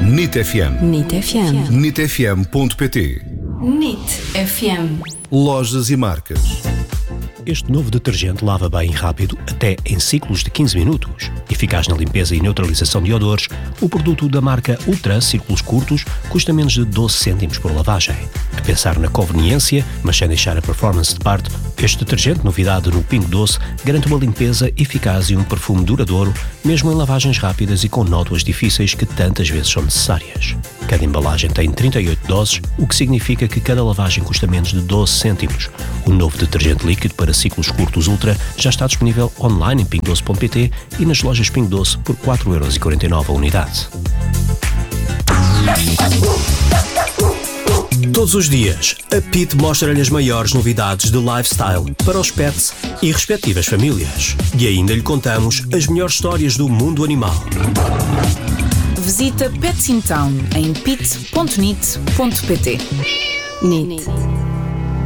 NIT FM. NIT FM. NITfm.pt. NIT FM. Lojas e marcas. Este novo detergente lava bem e rápido, até em ciclos de 15 minutos. Eficaz na limpeza e neutralização de odores, o produto da marca Ultra Círculos Curtos custa menos de 12 cêntimos por lavagem. A pensar na conveniência, mas sem deixar a performance de parte, este detergente, novidade no Pingo Doce, garante uma limpeza eficaz e um perfume duradouro, mesmo em lavagens rápidas e com nódoas difíceis que tantas vezes são necessárias. Cada embalagem tem 38 doses, o que significa que cada lavagem custa menos de 12 cêntimos. O novo detergente líquido para ciclos curtos Ultra já está disponível online em pingodoce.pt e nas lojas Pingo Doce por 4,49€ a unidade. Todos os dias, a Pitt mostra-lhe as maiores novidades de lifestyle para os pets e respectivas famílias. E ainda lhe contamos as melhores histórias do mundo animal. Visita Pets in Town em pit.nit.pt. NIT.